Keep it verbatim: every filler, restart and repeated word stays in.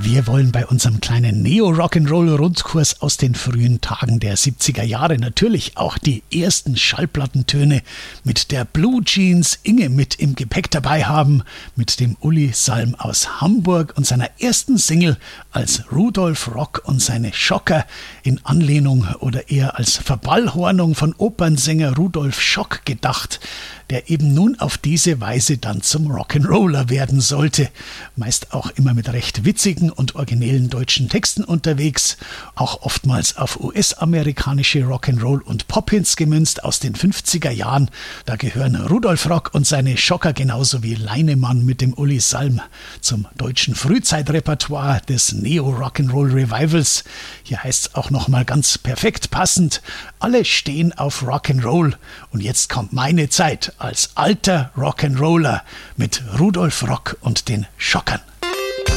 Wir wollen bei unserem kleinen Neo-Rock'n'Roll-Rundkurs aus den frühen Tagen der siebziger Jahre natürlich auch die ersten Schallplattentöne mit der Blue Jeans Inge mit im Gepäck dabei haben, mit dem Uli Salm aus Hamburg und seiner ersten Single als Rudolf Rock und seine Schocker in Anlehnung oder eher als Verballhornung von Opernsänger Rudolf Schock gedacht, der eben nun auf diese Weise dann zum Rock'n'Roller werden sollte. Meist auch immer mit recht witzigen und originellen deutschen Texten unterwegs, auch oftmals auf U S-amerikanische Rock'n'Roll- und Pop-Hits gemünzt aus den fünfziger Jahren. Da gehören Rudolf Rock und seine Schocker genauso wie Leinemann mit dem Uli Salm zum deutschen Frühzeitrepertoire des Neo-Rock'n'Roll Revivals. Hier heißt es auch nochmal ganz perfekt passend: Alle stehen auf Rock'n'Roll und jetzt kommt meine Zeit als alter Rock'n'Roller mit Rudolf Rock und den Schockern.